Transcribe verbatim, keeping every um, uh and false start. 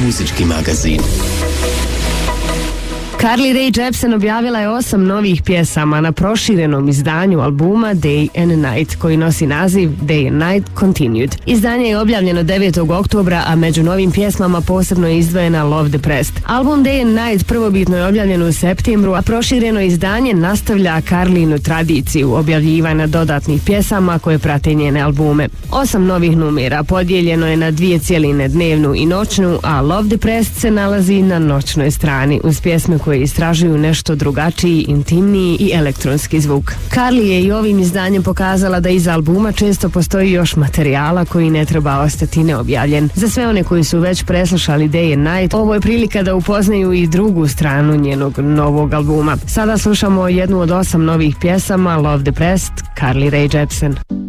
muzički magazin. Carly Rae Jepsen objavila je osam novih pjesama na proširenom izdanju albuma Day and Night, koji nosi naziv Day and Night Continued. Izdanje je objavljeno devetog oktobra, a među novim pjesmama posebno je izdvojena Love Depressed. Album Day and Night prvobitno je objavljen u septembru, a prošireno izdanje nastavlja Carlinu tradiciju objavljivanja dodatnih pjesama koje prate njene albume. Osam novih numera podijeljeno je na dvije cijeline, dnevnu i noćnu, a Love Depressed se nalazi na noćnoj strani uz pjesme koje istražuju nešto drugačiji, intimniji i elektronski zvuk. Carly je i ovim izdanjem pokazala da iza albuma često postoji još materijala koji ne treba ostati neobjavljen. Za sve one koji su već preslušali Day and Night, ovo je prilika da upoznaju i drugu stranu njenog novog albuma. Sada slušamo jednu od osam novih pjesama, Love Depressed, Carly Rae Jepsen.